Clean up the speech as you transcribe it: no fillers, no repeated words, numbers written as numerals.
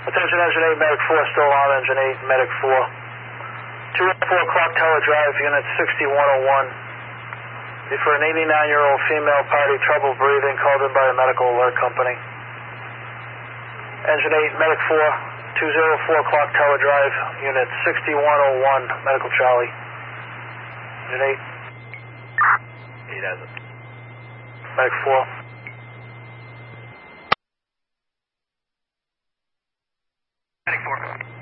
Attention Engine 8, Medic 4 still on, Engine 8, Medic 4. 204 Clock Tower Drive, Unit 6101. For an 89-year-old female party, trouble breathing, called in by a medical alert company. Engine 8, Medic 4, 204 Clock Tower Drive, Unit 6101, Medical Charlie. Engine 8. 8 has it. Medic 4. Medic 4.